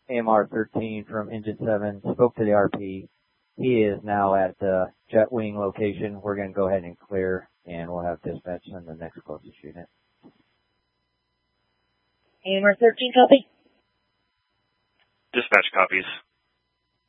AMR 13 from Engine 7 spoke to the RP. He is now at the jet wing location. We're going to go ahead and clear, and we'll have dispatch send the next closest unit. AMR 13, copy. Dispatch copies.